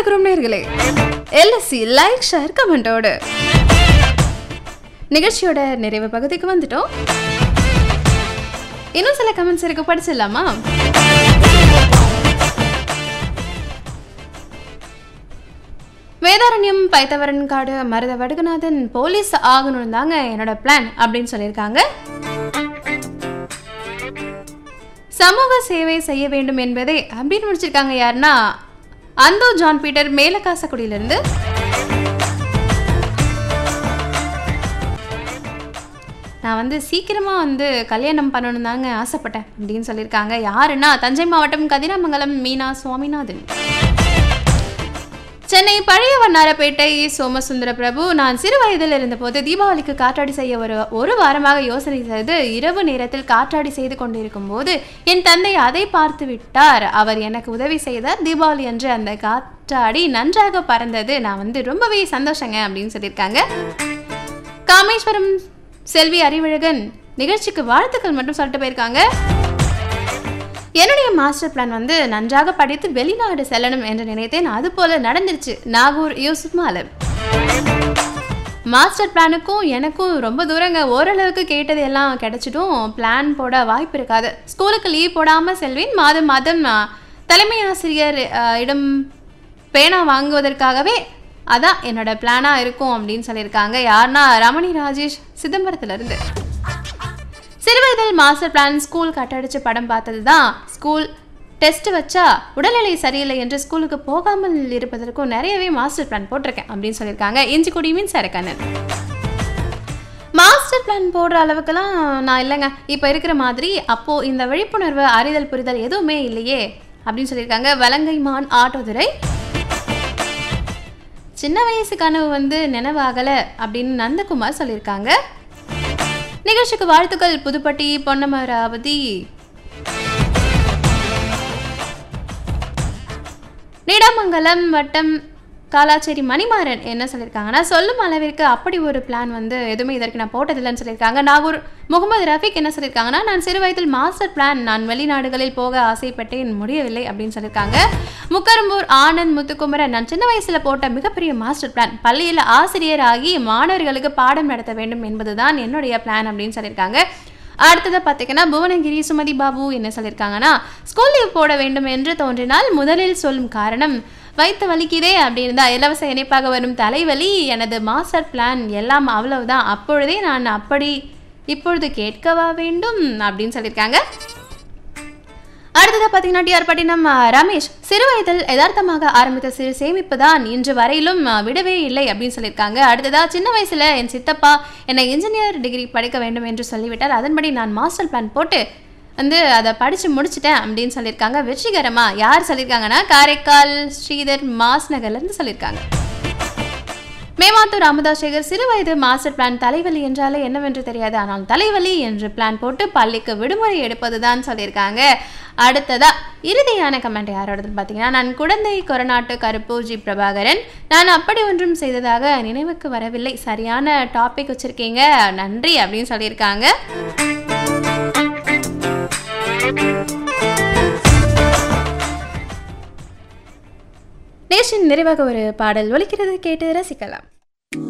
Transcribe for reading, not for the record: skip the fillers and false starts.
இருக்கிறோம் நேர்களே. LSC like share கமெண்டோடு நிகழ்ச்சியோட நிறைவு பகுதிக்கு வந்துட்டோம். இன்னும் சில கமெண்ட்ஸ் இருக்கு, படிச்சிடலாமா? வேதாரண்யம் பைத்தவரன் காடு மருத வடுகநாதன் போலீஸ் ஆகணும் தாங்க என்னோட பிளான் அப்படின்னு சொல்லியிருக்காங்க. சமூக சேவை செய்ய வேண்டும் என்பதே அப்படின்னு முடிச்சிருக்காங்க. யாருன்னா அந்தோ ஜான் பீட்டர் மேலக்காசக்குடியிலிருந்து. நான் சீக்கிரமா கல்யாணம் பண்ணணும் தாங்க ஆசைப்பட்டேன் அப்படின்னு சொல்லியிருக்காங்க. யாருன்னா தஞ்சை மாவட்டம் கதிராமங்கலம் மீனா சுவாமிநாதன். சென்னை பழைய வண்ணாரப்பேட்டை சோமசுந்தர பிரபு, நான் சிறு வயதில் இருந்தபோது தீபாவளிக்கு காற்றாடி செய்ய ஒரு வாரமாக யோசனை செய்து இரவு நேரத்தில் காற்றாடி செய்து கொண்டிருக்கும் போது என் தந்தை அதை பார்த்து விட்டார். அவர் எனக்கு உதவி செய்தார். தீபாவளி அன்று அந்த காற்றாடி நன்றாக பறந்தது. நான் ரொம்பவே சந்தோஷங்க அப்படின்னு சொல்லியிருக்காங்க. காமேஸ்வரம் செல்வி அறிவழகன் நிகழ்ச்சிக்கு வாழ்த்துக்கள் மட்டும் சொல்லிட்டு போயிருக்காங்க. என்னுடைய மாஸ்டர் பிளான் நன்றாக படித்து வெளிநாடு செல்லணும் என்று நினைத்தேன். அது போல நடந்துருச்சு. நாகூர் யூசுப் மாலர். மாஸ்டர் பிளானுக்கும் எனக்கும் ரொம்ப தூரங்க. ஓரளவுக்கு கேட்டது எல்லாம் கிடைச்சிட்டும் பிளான் போட வாய்ப்பு இருக்காது. ஸ்கூலுக்கு லீவ் போடாமல் செல்வேன். மாதம் மாதம் தலைமை ஆசிரியர் இடம் பேனா வாங்குவதற்காகவே அதான் என்னோட பிளானாக இருக்கும் அப்படின்னு சொல்லியிருக்காங்க. யாருன்னா ரமணி ராஜேஷ் சிதம்பரத்திலிருந்து. சிறுவயதில் மாஸ்டர் பிளான் ஸ்கூல் கட்டடிச்சு படம் பார்த்தது தான். ஸ்கூல் டெஸ்ட் வச்சா உடல்நிலை சரியில்லை என்று ஸ்கூலுக்கு போகாமல் இருப்பதற்கும் நிறையவே மாஸ்டர் பிளான் போட்டிருக்கேன் அப்படின்னு சொல்லியிருக்காங்க. இஞ்சிக்குடி மீன் சரக்கண்ணன். மாஸ்டர் பிளான் போடுற அளவுக்குலாம் நான் இல்லைங்க. இப்போ இருக்கிற மாதிரி அப்போது இந்த விழிப்புணர்வு அறிதல் புரிதல் எதுவுமே இல்லையே அப்படின்னு சொல்லியிருக்காங்க. வலங்கைமான் ஆட்டோதுரை. சின்ன வயசு கனவு நினைவாகலை அப்படின்னு நந்தகுமார் சொல்லியிருக்காங்க. நிகழ்ச்சிக்கு வாழ்த்துக்கள் புதுப்பட்டி பொன்னமராவதி. நீடாமங்கலம் வட்டம் காலாச்சேரி மணிமாறன் என்ன சொல்லியிருக்காங்கன்னா, சொல்லும் அளவிற்கு அப்படி ஒரு பிளான் எதுவுமே இதற்கு நான் போட்டதில்லைன்னு சொல்லியிருக்காங்க. நாகூர் முகமது ரஃபீக் என்ன சொல்லியிருக்காங்கன்னா, நான் சிறு வயதில் மாஸ்டர் பிளான் நான் வெளிநாடுகளில் போக ஆசைப்பட்டேன், முடியவில்லை அப்படின்னு சொல்லியிருக்காங்க. முக்கரம்பூர் ஆனந்த் முத்துக்குமரன், நான் சின்ன வயசில் போட்ட மிகப்பெரிய மாஸ்டர் பிளான் பள்ளியில் ஆசிரியர் ஆகி மாணவர்களுக்கு பாடம் நடத்த வேண்டும் என்பதுதான் என்னுடைய பிளான் அப்படின்னு சொல்லியிருக்காங்க. அடுத்ததை பார்த்தீங்கன்னா புவனகிரி சுமதி பாபு என்ன சொல்லியிருக்காங்கன்னா, ஸ்கூல் லீவ் போட வேண்டும் என்று தோன்றினால் முதலில் சொல்லும் காரணம் வைத்து வலிக்கிறே அப்படின்னு தான். இலவச இணைப்பாக வரும் தலைவலி எனது மாஸ்டர் பிளான் எல்லாம் அவ்வளவுதான். அப்பொழுதே நான் அப்படி இப்பொழுது கேட்கவா வேண்டும் அப்படின்னு சொல்லியிருக்காங்க. அடுத்ததாக பார்த்தீங்கன்னா டிஆர் பட்டினம் ரமேஷ், சிறு வயதில் யதார்த்தமாக ஆரம்பித்த சிறு சேமிப்பு தான் இன்று வரையிலும் விடவே இல்லை அப்படின்னு சொல்லியிருக்காங்க. அடுத்ததாக சின்ன வயசில் என் சித்தப்பா என்னை இன்ஜினியர் டிகிரி படிக்க வேண்டும் என்று சொல்லிவிட்டார். அதன்படி நான் மாஸ்டர் பிளான் போட்டு அதை படித்து முடிச்சிட்டேன் அப்படின்னு சொல்லியிருக்காங்க. வெற்றிகரமாக யார் சொல்லியிருக்காங்கன்னா காரைக்கால் ஸ்ரீதர் மாஸ் நகர்லேருந்து சொல்லியிருக்காங்க. மேமாத்தூர் ராமதாசேகர், சிறு வயது மாஸ்டர் பிளான் தலைவலி என்றாலே என்னவென்று தெரியாது, ஆனால் தலைவலி என்று பிளான் போட்டு பள்ளிக்கு விடுமுறை எடுப்பது தான் சொல்லியிருக்காங்க. அடுத்ததா இறுதியான கமெண்ட் யாரோடது பார்த்தீங்கன்னா, நான் குழந்தை கொரநாட்டு கருப்பு ஜி பிரபாகரன், நான் அப்படி ஒன்றும் செய்ததாக நினைவுக்கு வரவில்லை, சரியான டாபிக் வச்சுருக்கீங்க, நன்றி அப்படின்னு சொல்லியிருக்காங்க. நேஷின் நிறைவாக ஒரு பாடல் ஒலிக்கிறது, கேட்டு ரசிக்கலாம்.